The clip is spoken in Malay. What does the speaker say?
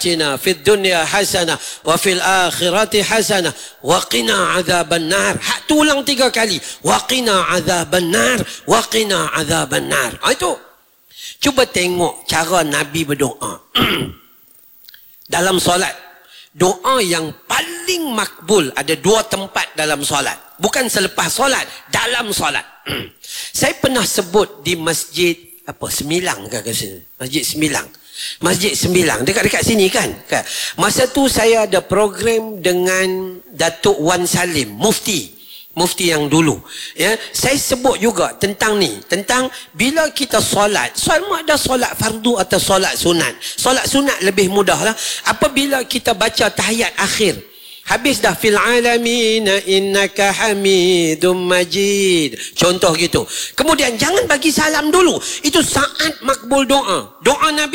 fid dunya hasanah wa fil akhirati hasanah wa qina adzaban nar. Hak tu ulang 3 kali. Wa qina adzaban nar, wa qina adzaban nar. Itu. Cuba tengok cara Nabi berdoa. Dalam solat, doa yang paling makbul ada 2 tempat dalam solat. Bukan selepas solat, dalam solat. Saya pernah sebut di masjid Semilang ke sini? Masjid Semilang. Masjid Sembilang, dekat-dekat sini kan? Masa tu saya ada program dengan Datuk Wan Salim, Mufti yang dulu. Ya, saya sebut juga tentang ni, tentang bila kita solat, sama ada solat fardu atau solat sunat. Solat sunat lebih mudah lah. Apabila kita baca tahiyat akhir, habis dah fil alamin innaka hamidum majid, contoh gitu. Kemudian jangan bagi salam dulu. Itu saat makbul doa. Doa Nabi